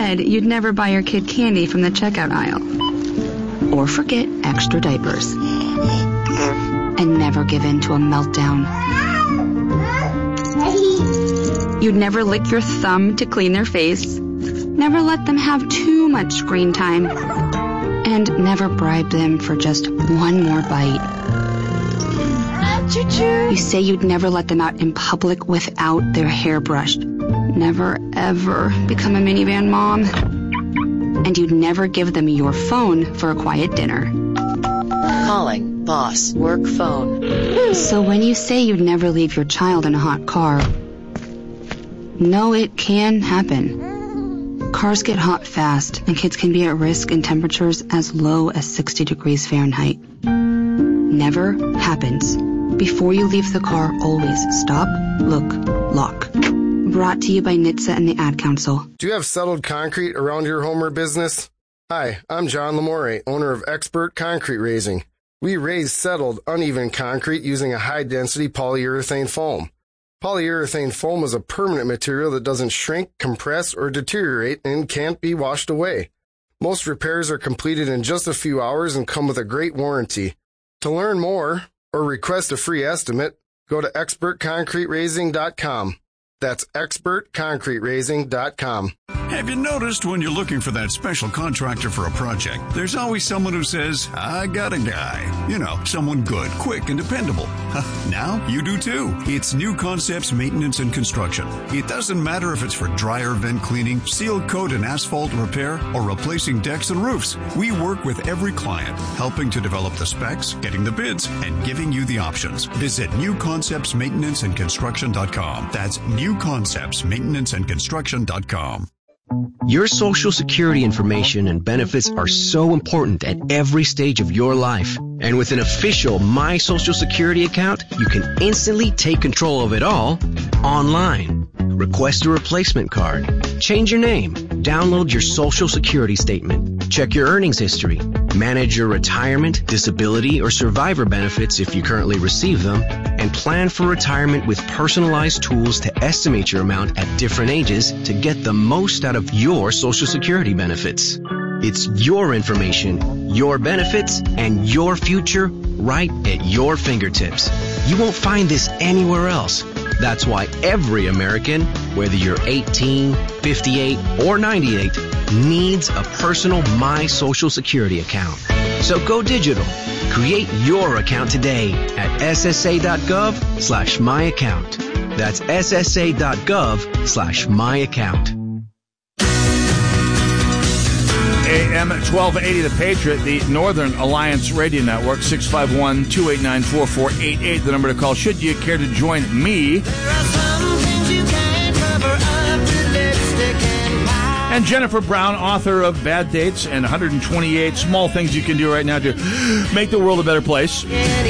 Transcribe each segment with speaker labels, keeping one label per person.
Speaker 1: said you'd never buy your kid candy from the checkout aisle. Or forget extra diapers. And never give in to a meltdown. You'd never lick your thumb to clean their face. Never let them have too much screen time. And never bribe them for just one more bite. You say you'd never let them out in public without their hair brushed. Never, ever become a minivan mom. And you'd never give them your phone for a quiet dinner.
Speaker 2: Calling boss work phone.
Speaker 1: So when you say you'd never leave your child in a hot car, no, it can happen. Cars get hot fast, and kids can be at risk in temperatures as low as 60 degrees Fahrenheit. Never happens. Before you leave the car, always stop, look, lock. Brought to you by NHTSA and the Ad Council.
Speaker 3: Do you have settled concrete around your home or business? Hi, I'm John Lamore, owner of Expert Concrete Raising. We raise settled, uneven concrete using a high-density polyurethane foam. Polyurethane foam is a permanent material that doesn't shrink, compress, or deteriorate and can't be washed away. Most repairs are completed in just a few hours and come with a great warranty. To learn more or request a free estimate, go to expertconcreteraising.com. That's expertconcreteraising.com.
Speaker 4: Have you noticed when you're looking for that special contractor for a project, there's always someone who says, I got a guy. You know, someone good, quick, and dependable. Now you do too. It's New Concepts Maintenance and Construction. It doesn't matter if it's for dryer vent cleaning, seal coat and asphalt repair, or replacing decks and roofs. We work with every client, helping to develop the specs, getting the bids, and giving you the options. Visit newconceptsmaintenanceandconstruction.com. That's newconceptsmaintenanceandconstruction.com.
Speaker 5: Your Social Security information and benefits are so important at every stage of your life. And with an official My Social Security account, you can instantly take control of it all online. Request a replacement card. Change your name. Download your Social Security statement. Check your earnings history. Manage your retirement, disability, or survivor benefits if you currently receive them. And plan for retirement with personalized tools to estimate your amount at different ages to get the most out of your Social Security benefits. It's your information, your benefits, and your future right at your fingertips. You won't find this anywhere else. That's why every American, whether you're 18, 58, or 98, needs a personal My Social Security account. So go digital. Create your account today at ssa.gov/myaccount. That's ssa.gov/myaccount.
Speaker 6: AM 1280, The Patriot, the Northern Alliance Radio Network, 651-289-4488, the number to call should you care to join me and Jennifer Brown, author of Bad Dates and 128 Small Things You Can Do Right Now to Make the World a Better Place.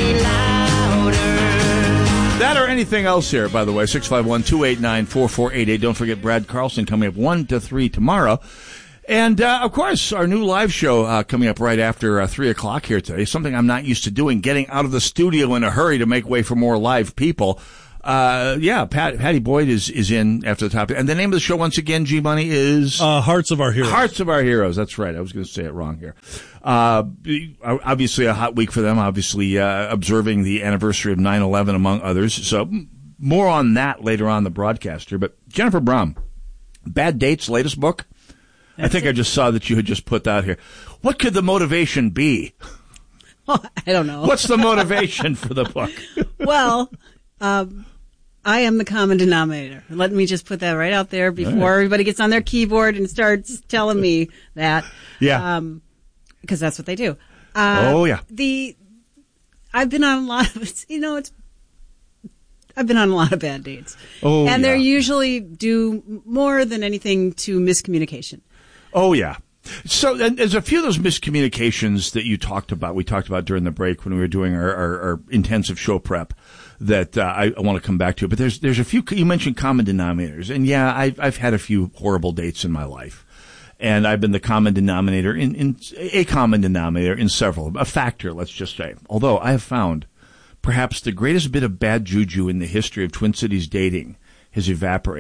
Speaker 6: That or anything else here, by the way, 651-289-4488. Don't forget Brad Carlson coming up 1 to 3 tomorrow. And, of course, our new live show coming up right after 3 o'clock here today, something I'm not used to doing, getting out of the studio in a hurry to make way for more live people. Patty Boyd is in after the top. And the name of the show, once again, G-Money, is?
Speaker 7: Hearts of Our Heroes.
Speaker 6: Hearts of Our Heroes. That's right. I was going to say it wrong here. Obviously a hot week for them, obviously observing the anniversary of 9/11, among others. So more on that later on in the broadcast here. But Jennifer Brown, Bad Dates, latest book. I think I just saw that you had just put that here. What could the motivation be?
Speaker 8: Oh, I don't know.
Speaker 6: What's the motivation for the book?
Speaker 8: Well, I am the common denominator. Let me just put that right out there before everybody gets on their keyboard and starts telling me that.
Speaker 6: Yeah.
Speaker 8: Because that's what they do.
Speaker 6: Yeah.
Speaker 8: I've been on a lot of, I've been on a lot of bad dates.
Speaker 6: Oh,
Speaker 8: and they're usually due more than anything to miscommunication.
Speaker 6: Oh, yeah. So there's a few of those miscommunications that we talked about during the break when we were doing our intensive show prep that I want to come back to. But there's a few, you mentioned common denominators. And yeah, I've had a few horrible dates in my life. And I've been the common denominator in several, a factor, let's just say. Although I have found perhaps the greatest bit of bad juju in the history of Twin Cities dating has evaporated.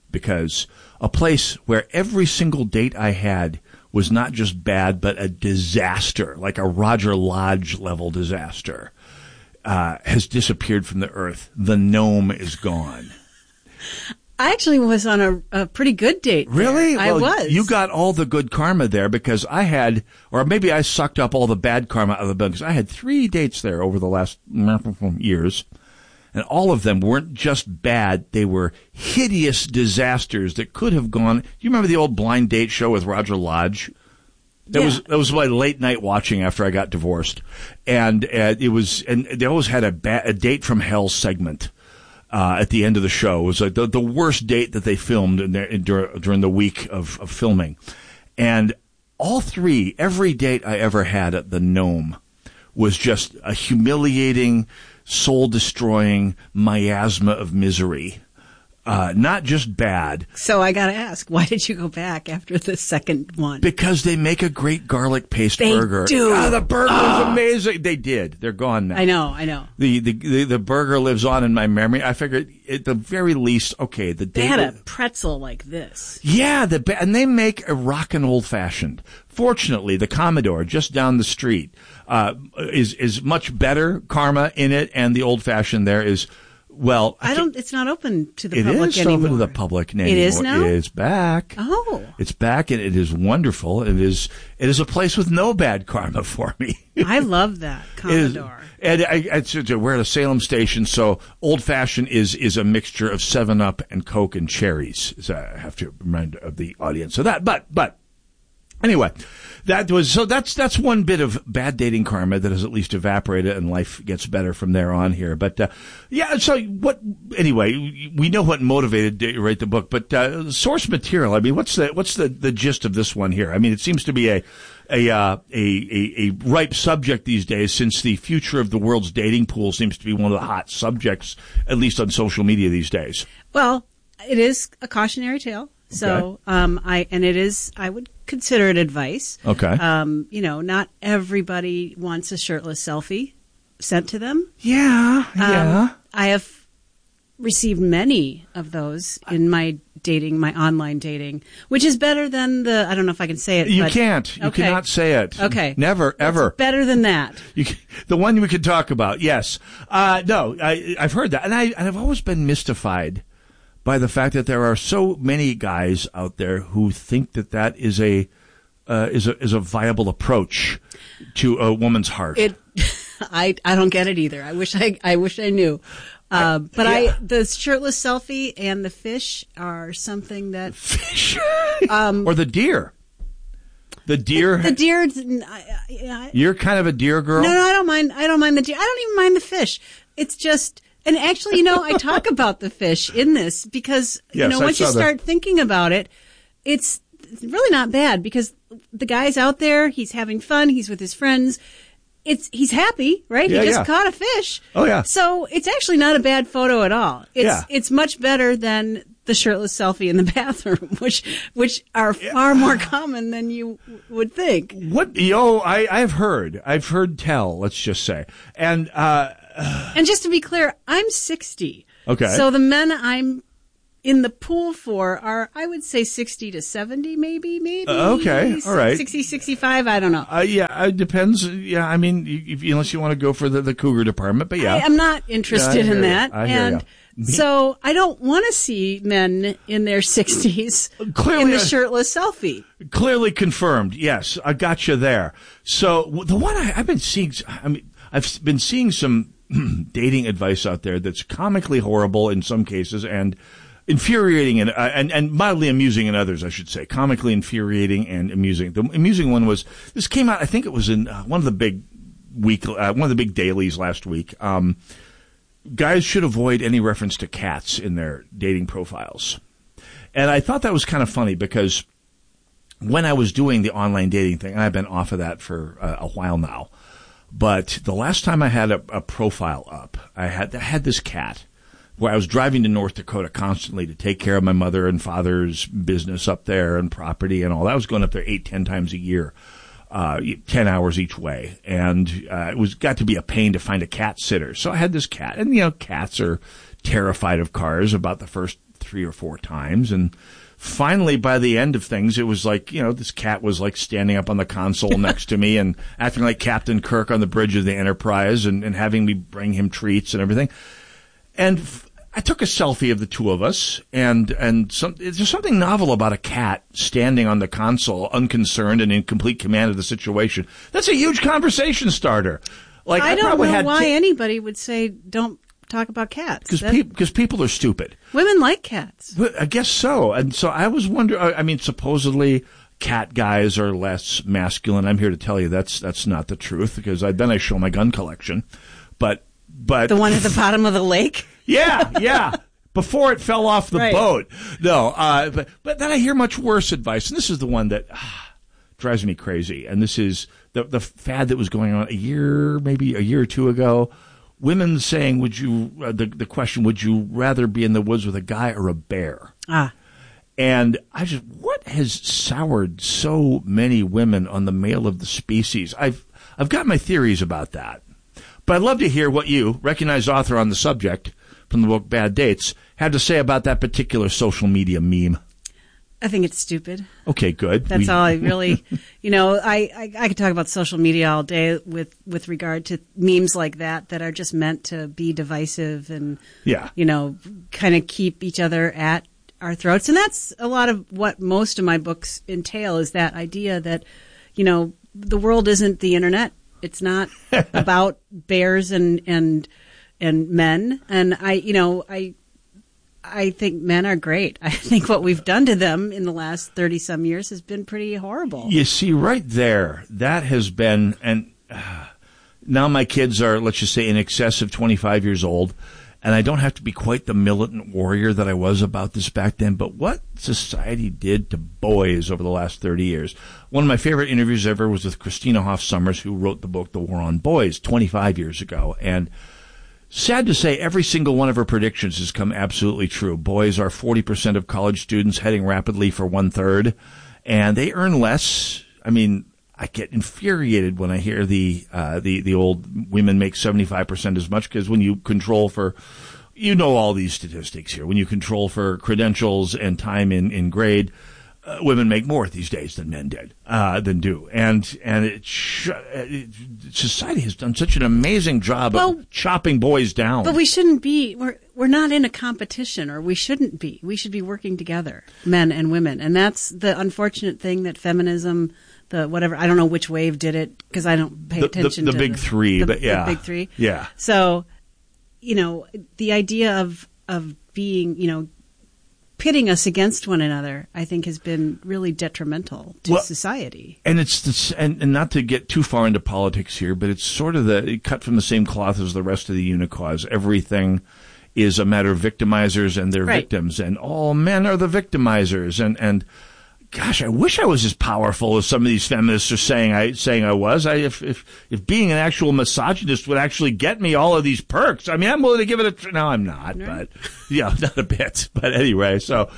Speaker 6: because a place where every single date I had was not just bad, but a disaster, like a Roger Lodge level disaster, has disappeared from the earth. The Nome is gone.
Speaker 8: I actually was on a pretty good date.
Speaker 6: Really?
Speaker 8: There.
Speaker 6: Well,
Speaker 8: I was.
Speaker 6: You got all the good karma there because I had, or maybe I sucked up all the bad karma out of the bill because I had 3 dates there over the last years. And all of them weren't just bad. They were hideous disasters that could have gone. Do you remember the old blind date show with Roger Lodge? That was my late night watching after I got divorced. And it was, and they always had a date from hell segment. At the end of the show. It was like the worst date that they filmed during the week of filming. And all 3, every date I ever had at the Nome was just a humiliating, soul-destroying miasma of misery. Not just bad.
Speaker 8: So I got to ask, why did you go back after the second one?
Speaker 6: Because they make a great garlic paste burger.
Speaker 8: They do.
Speaker 6: The burger is amazing. They did. They're gone now.
Speaker 8: I know.
Speaker 6: The burger lives on in my memory. I figured at the very least, okay, the date.
Speaker 8: They had a pretzel like this.
Speaker 6: Yeah, and they make a rockin' old fashioned. Fortunately, the Commodore just down the street is much better karma in it, and the old fashioned there is. Well,
Speaker 8: it's not open to the public anymore.
Speaker 6: It is open to the public anymore.
Speaker 8: It is now?
Speaker 6: It is back.
Speaker 8: Oh.
Speaker 6: It's back, and it is wonderful. It is a place with no bad karma for me.
Speaker 8: I love that Commodore.
Speaker 6: We're at a Salem station, so old-fashioned is a mixture of 7-Up and Coke and cherries. So I have to remind the audience of that. But anyway, that's one bit of bad dating karma that has at least evaporated, and life gets better from there on here. But anyway, we know what motivated you to write the book, but source material. I mean, what's the gist of this one here? I mean, it seems to be a ripe subject these days, since the future of the world's dating pool seems to be one of the hot subjects, at least on social media these days.
Speaker 8: Well, it is a cautionary tale. So, I would consider it advice.
Speaker 6: Okay.
Speaker 8: Not everybody wants a shirtless selfie sent to them.
Speaker 6: Yeah.
Speaker 8: I have received many of those in my online dating, which is better than I don't know if I can say it.
Speaker 6: You can't. You cannot say it.
Speaker 8: Okay.
Speaker 6: Never, ever.
Speaker 8: It's better than that.
Speaker 6: The one we could talk about, yes. No, I've heard that. And I've always been mystified by the fact that there are so many guys out there who think that is a viable approach to a woman's heart.
Speaker 8: I don't get it either. I wish I knew. The shirtless selfie and the fish are something that
Speaker 6: fish or the deer. The deer.
Speaker 8: The deer.
Speaker 6: You're kind of a deer girl.
Speaker 8: No, I don't mind. I don't mind the deer. I don't even mind the fish. It's just. And actually, I talk about the fish in this because, once you start thinking about it, it's really not bad because the guy's out there, he's having fun, he's with his friends. He's happy, right?
Speaker 6: Yeah,
Speaker 8: he just caught a fish.
Speaker 6: Oh, yeah.
Speaker 8: So it's actually not a bad photo at all. It's much better than the shirtless selfie in the bathroom, which are far more common than you would think.
Speaker 6: I've heard tell, let's just say.
Speaker 8: And just to be clear, I'm 60.
Speaker 6: Okay.
Speaker 8: So the men I'm in the pool for are, I would say, 60 to 70, maybe.
Speaker 6: Okay. All right.
Speaker 8: 60, 65, I don't know.
Speaker 6: It depends. Yeah, I mean, unless you want to go for the cougar department, but yeah.
Speaker 8: I'm not interested in that.
Speaker 6: I hear you.
Speaker 8: So I don't want to see men in their 60s
Speaker 6: clearly,
Speaker 8: in the shirtless selfie.
Speaker 6: Clearly confirmed. Yes, I got you there. So the one I've been seeing, I've been seeing some dating advice out there that's comically horrible in some cases and infuriating and mildly amusing in others, I should say. Comically infuriating and amusing. The amusing one was, this came out, I think it was in one of the big dailies last week. Guys should avoid any reference to cats in their dating profiles. And I thought that was kind of funny because when I was doing the online dating thing, and I've been off of that for a while now, but the last time I had a profile up, I had this cat where I was driving to North Dakota constantly to take care of my mother and father's business up there and property and all that. I was going up there 8-10 times a year, 10 hours each way. And it got to be a pain to find a cat sitter. So I had this cat. And, cats are terrified of cars about the first 3 or 4 times. And finally, by the end of things, it was like, this cat was like standing up on the console next to me and acting like Captain Kirk on the bridge of the Enterprise and having me bring him treats and everything. And I took a selfie of the two of us, and there's something novel about a cat standing on the console, unconcerned and in complete command of the situation. That's a huge conversation starter. Like,
Speaker 8: I don't know why anybody would say don't talk about cats.
Speaker 6: Because people are stupid.
Speaker 8: Women like cats.
Speaker 6: I guess so. And so I was wondering, I mean, supposedly cat guys are less masculine. I'm here to tell you that's not the truth, because then I show my gun collection. But
Speaker 8: the one at the bottom of the lake?
Speaker 6: Yeah. Before it fell off the boat. No, but then I hear much worse advice, and this is the one that drives me crazy. And this is the fad that was going on maybe a year or two ago. Women saying, the question, would you rather be in the woods with a guy or a bear? And what has soured so many women on the male of the species? I've got my theories about that. But I'd love to hear what you, recognized author on the subject from the book Bad Dates, had to say about that particular social media meme.
Speaker 8: I think it's stupid.
Speaker 6: Okay, good.
Speaker 8: That's all I really, I could talk about social media all day with regard to memes like that are just meant to be divisive and, kind of keep each other at our throats. And that's a lot of what most of my books entail, is that idea that, the world isn't the internet. It's not about bears and men. And I think men are great. I think what we've done to them in the last 30-some years has been pretty horrible.
Speaker 6: You see, right there, that has been, and now my kids are, let's just say, in excess of 25 years old, and I don't have to be quite the militant warrior that I was about this back then, but what society did to boys over the last 30 years. One of my favorite interviews ever was with Christina Hoff Sommers, who wrote the book The War on Boys 25 years ago, and sad to say, every single one of her predictions has come absolutely true. Boys are 40% of college students, heading rapidly for 1/3, and they earn less. I mean, I get infuriated when I hear the old women make 75% as much, because when you control for, all these statistics here, when you control for credentials and time in grade, women make more these days than men do. And society has done such an amazing job of chopping boys down.
Speaker 8: But we shouldn't be, we're not in a competition, or we shouldn't be. We should be working together, men and women. And that's the unfortunate thing that feminism, I don't know which wave did it, because I don't pay attention to
Speaker 6: the big three, but yeah.
Speaker 8: The big three.
Speaker 6: Yeah.
Speaker 8: So, the idea of being, pitting us against one another, I think, has been really detrimental to society.
Speaker 6: And it's and not to get too far into politics here, but it's sort of cut from the same cloth as the rest of the unicause. Everything is a matter of victimizers and their victims, and all men are the victimizers. And gosh, I wish I was as powerful as some of these feminists are saying I was. If being an actual misogynist would actually get me all of these perks, I mean, I'm willing to give it a no, I'm not, but not a bit. But anyway, so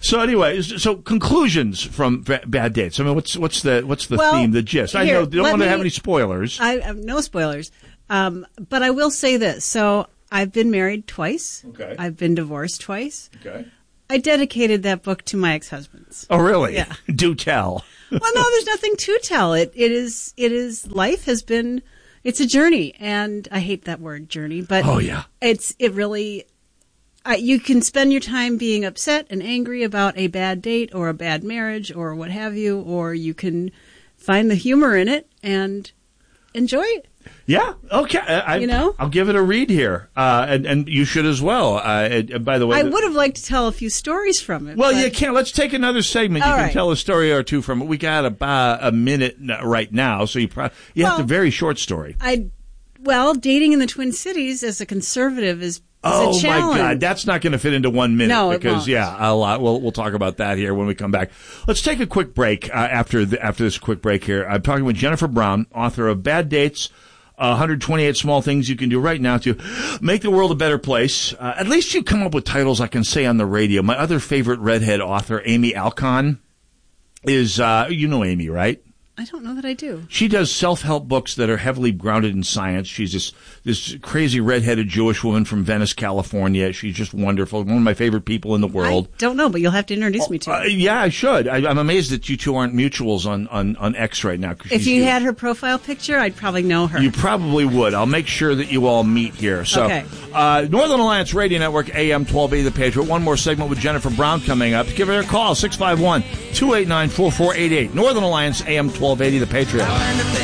Speaker 6: conclusions from Bad Dates. I mean, what's the theme, the gist? I know you don't want to have any spoilers.
Speaker 8: I have no spoilers, but I will say this. So I've been married twice.
Speaker 6: Okay.
Speaker 8: I've been divorced twice.
Speaker 6: Okay.
Speaker 8: I dedicated that book to my ex-husbands.
Speaker 6: Oh, really?
Speaker 8: Yeah.
Speaker 6: Do tell.
Speaker 8: Well, no, there's nothing to tell. It is life has been, it's a journey, and I hate that word, journey, but it really, you can spend your time being upset and angry about a bad date or a bad marriage or what have you, or you can find the humor in it and enjoy it.
Speaker 6: Yeah. Okay. I'll give it a read here, and you should as well. By the way,
Speaker 8: I would have liked to tell a few stories from it.
Speaker 6: Well, you can't. Let's take another segment. You can tell a story or two from it. We got about a minute right now, so you have a very short story.
Speaker 8: Dating in the Twin Cities as a conservative is a challenge.
Speaker 6: Oh my God, that's not going to fit into 1 minute.
Speaker 8: No,
Speaker 6: because a lot. We'll talk about that here when we come back. Let's take a quick break. After this quick break here, I'm talking with Jennifer Brown, author of Bad Dates. 128 small things you can do right now to make the world a better place. At least you come up with titles I can say on the radio. My other favorite redhead author, Amy Alcon, is, Amy, right?
Speaker 8: I don't know that I do.
Speaker 6: She does self-help books that are heavily grounded in science. She's this crazy redheaded Jewish woman from Venice, California. She's just wonderful. One of my favorite people in the world.
Speaker 8: I don't know, but you'll have to introduce me to her.
Speaker 6: Yeah, I should. I'm amazed that you two aren't mutuals on X right now.
Speaker 8: If you had her profile picture, I'd probably know her.
Speaker 6: You probably would. I'll make sure that you all meet here. So,
Speaker 8: okay.
Speaker 6: Northern Alliance Radio Network, AM 1280 The Patriot. One more segment with Jennifer Brown coming up. Give her a call, 651-289-4488. Northern Alliance, AM 1280 The Patriot.